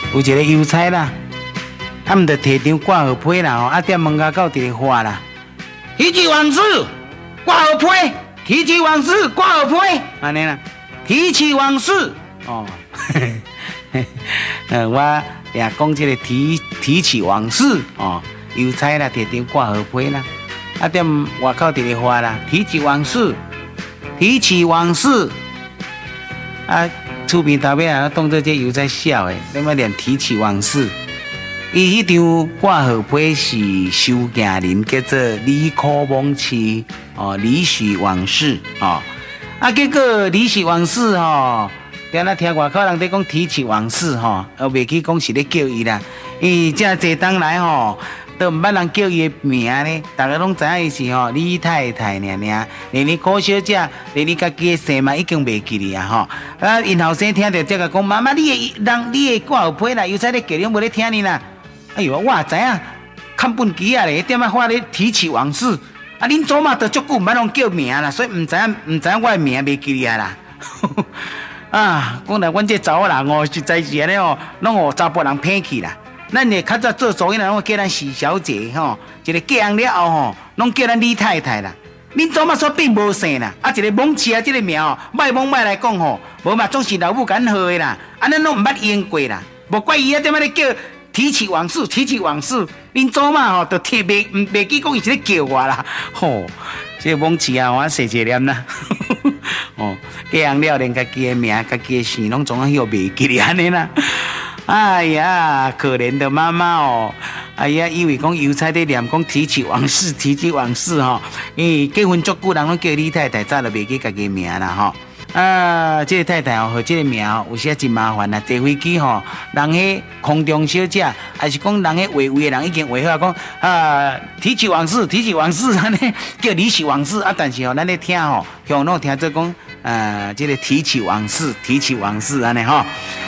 有一个邮差啦，啊，毋着摕张挂号批啦吼，啊，踮门口口伫咧画啦，提起往事，挂号批，提起往事，挂号批，安尼啦，提起往事，哦，我也讲这个提起往事，哦，邮差啦，摕张挂号批啦，啊，踮外口伫咧画啦，提起往事，提起往事，啊。厝边头尾啊，当做这邮差笑的，你么念提起往事。伊迄张挂号批是收件人叫做李可梦痴哦，李许往事哦。啊，结果李许往事吼，定那听外口人在讲提起往事吼，袂去讲是咧叫伊啦。伊这侪当来吼。都毋捌人叫伊的名呢，大家拢知影伊是吼李太太尔，连你郭小姐，连你家己的姓嘛已经袂记哩啊吼。啊，因后生听到这个讲，妈妈，你的挂号批啦，邮差咧叫你，无咧听你啦。哎呦，我也知影，看本机啊咧，点啊话咧提起往事。啊，恁祖妈都足久毋捌拢叫名啦，所以毋知影我的名袂记哩啊啦。啊，讲来阮这查某人哦，实在是安尼哦，拢互查甫人骗去啦。咱诶较早做做，因拢叫咱许小姐吼，一个嫁人了后吼，拢叫咱李太太啦。恁祖妈说并无姓啦，啊一个蒙氏啊，这个名哦，卖蒙卖来讲吼，无嘛总是老母敢号的啦，啊咱拢毋捌用过啦，无怪伊啊点仔咧叫提起往事，提起往事，恁祖妈吼都袂记讲伊是咧叫我啦，吼，这个蒙氏啊，我细细念啦，哦，嫁人了连家己的名、家己的姓拢总啊许袂记哩安尼啦。哎呀，可怜的妈妈哦！哎呀，以为讲邮差在念讲提起往事，提起往事吼。结婚足久人拢叫李太太，早就袂记家己名啦吼。啊，这个太太哦，和这个名哦，有时真麻烦啦。坐飞机吼，人迄空中小姐，还是讲人迄画位的人已经画好讲啊，提起往事，提起往事，安尼叫李起往事啊。但是吼，咱咧听吼，向拢听做讲这个提起往事，提起往事安尼吼。